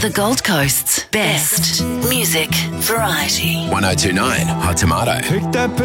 The Gold Coast's best music variety. 1029 Hot Tomato.